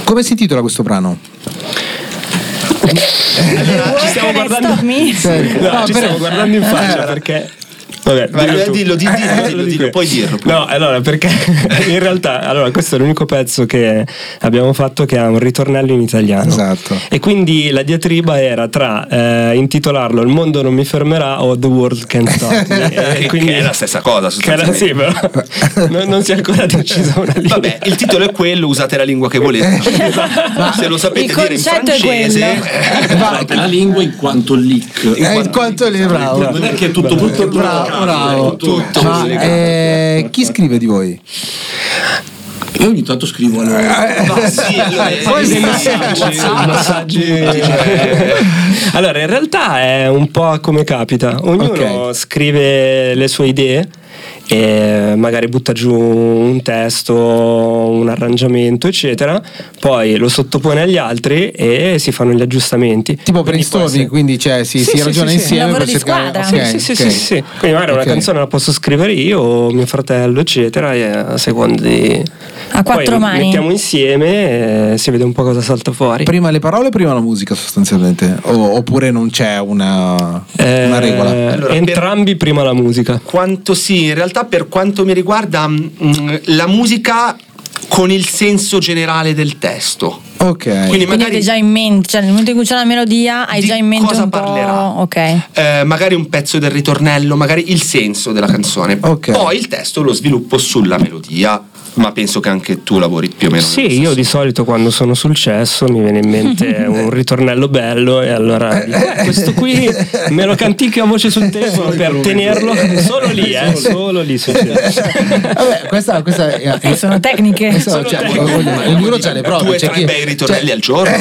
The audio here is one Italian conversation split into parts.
Come si intitola questo brano? Allora, ci stiamo guardando in faccia perché vabbè, dillo, puoi dirlo. No, allora, perché in realtà questo è l'unico pezzo che abbiamo fatto che ha un ritornello in italiano. Esatto. E quindi la diatriba era tra intitolarlo Il mondo non mi fermerà o The World Can't Stop Me. E quindi è la stessa cosa, sì, però non si è ancora decisa una linea. Vabbè, il titolo è quello, usate la lingua che volete. Se lo sapete dire in francese, usate la lingua in quanto lick. In quanto lì, bravo. Non è che è tutto bravo. Chi scrive di voi? Io ogni tanto scrivo messaggi. Allora, in realtà è un po' come capita. Ognuno scrive le sue idee e magari butta giù un testo, un arrangiamento, eccetera, poi lo sottopone agli altri e si fanno gli aggiustamenti. Tipo brainstorming, quindi si ragiona insieme per cercare. Sì. Quindi magari una canzone la posso scrivere io o mio fratello, eccetera, e a seconda di a quattro mani mettiamo insieme e si vede un po' cosa salta fuori. Prima le parole o prima la musica, sostanzialmente? Oppure non c'è una regola? Allora, entrambi prima la musica. In realtà per quanto mi riguarda la musica con il senso generale del testo. Ok. Quindi magari hai già in mente, cioè nel momento in cui c'è la melodia hai già in mente cosa un parlerà. Ok. Magari un pezzo del ritornello, magari il senso della canzone. Okay. Poi il testo lo sviluppo sulla melodia. Ma penso che anche tu lavori più o meno. Sì, io di solito quando sono sul cesso mi viene in mente un ritornello bello e allora dico, questo qui me lo canticchio a voce sul telefono per tenerlo solo lì succede. Vabbè, questa sono tecniche. Ognuno c'ha le prove. 2 o 3 bei ritornelli al giorno.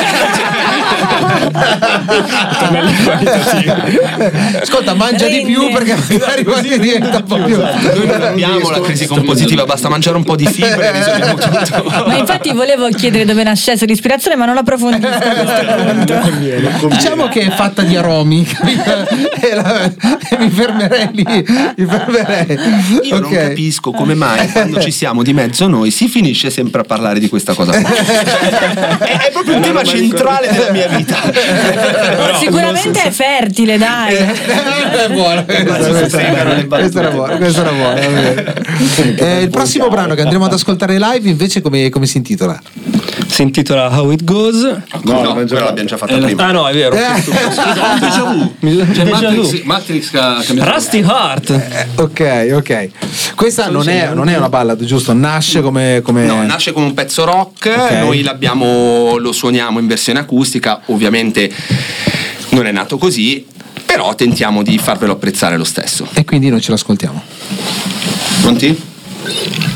Ascolta, mangia di più perché magari così diventa un po' più. Noi non abbiamo la crisi compositiva, basta mangiare un po' di fibre e risolviamo tutto. Ma infatti volevo chiedere dove nascesse l'ispirazione, ma non approfondisco a questo punto. Diciamo che è fatta di aromi e mi fermerei lì. Io non capisco come mai quando ci siamo di mezzo noi si finisce sempre a parlare di questa cosa. È proprio un tema centrale della mia vita. Sicuramente è fertile, dai. È buono. Questa era buona. Il prossimo brano che andremo ad ascoltare live invece come si intitola? Si intitola How It Goes. No, l'abbiamo già fatta prima. Ah no, è vero. Matrix ha cambiato. Rusty Heart. Ok. Questa non è una ballad, giusto? Nasce come No, nasce come un pezzo rock. Noi lo suoniamo in versione acustica. Ovviamente non è nato così, però tentiamo di farvelo apprezzare lo stesso. E quindi noi ce l'ascoltiamo. Pronti?